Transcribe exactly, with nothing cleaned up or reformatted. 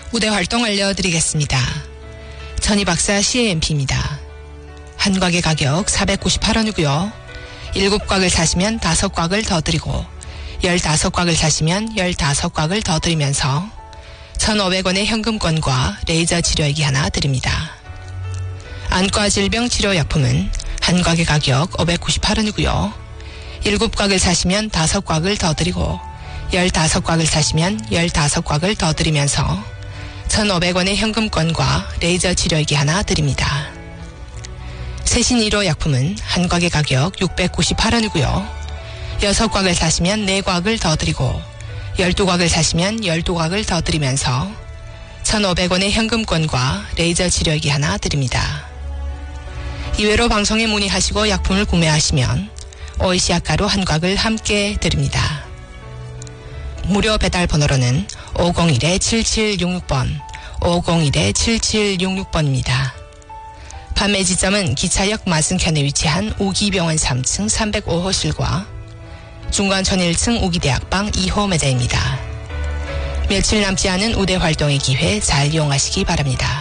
무대 활동 알려드리겠습니다. 전희박사 씨에이엠피입니다. 한 곽의 가격 사백구십팔 원이고요. 일곱 곽을 사시면 다섯 곽을 더 드리고 열다섯 곽을 사시면 열다섯 곽을 더 드리면서 천오백 원의 현금권과 레이저 치료액이 하나 드립니다. 안과 질병 치료약품은 한 곽의 가격 오백구십팔 원이고요. 일곱 곽을 사시면 다섯 곽을 더 드리고 열다섯 곽을 사시면 열다섯 곽을 더 드리면서 천오백 원의 현금권과 레이저 치료액이 하나 드립니다. 세신 일 호 약품은 한 곽의 가격 육백구십팔 원이고요. 여섯 곽을 사시면 네 곽을 더 드리고 열두 곽을 사시면 열두 곽을 더 드리면서 천오백 원의 현금권과 레이저 치료액이 하나 드립니다. 이외로 방송에 문의하시고 약품을 구매하시면 오이시 약가루 한 곽을 함께 드립니다. 무료 배달 번호로는 오공일 칠칠육육 번, 오공일 칠칠육육 번입니다. 판매 지점은 기차역 맞은편에 위치한 우기병원 삼 층 삼백오 호실과 중관촌 일 층 우기대학방 이 호 매장입니다. 며칠 남지 않은 우대 활동의 기회 잘 이용하시기 바랍니다.